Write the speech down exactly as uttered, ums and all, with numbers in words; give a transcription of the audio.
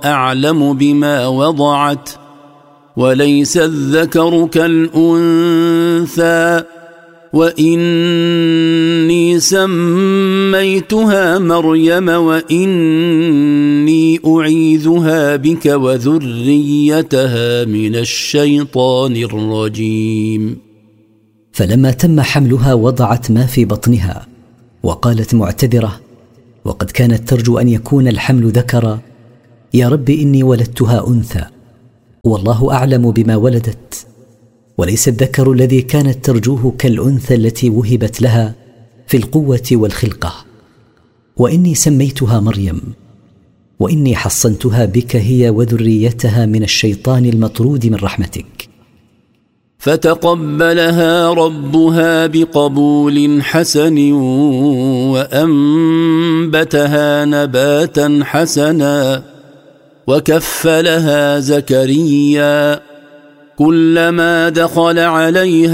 أعلم بما وضعت وليس الذكر كالأنثى وإني سميتها مريم وإني أعيذها بك وذريتها من الشيطان الرجيم. فلما تم حملها وضعت ما في بطنها وقالت معتذرة وقد كانت ترجو أن يكون الحمل ذكرا: يا رب إني ولدتها أنثى والله أعلم بما ولدت وليس الذكر الذي كانت ترجوه كالأنثى التي وهبت لها في القوة والخلقة، وإني سميتها مريم وإني حصنتها بك هي وذريتها من الشيطان المطرود من رحمتك. فتقبلها ربها بقبول حسن وأنبتها نباتا حسنا وكفلها زكريا كلما دخل عليها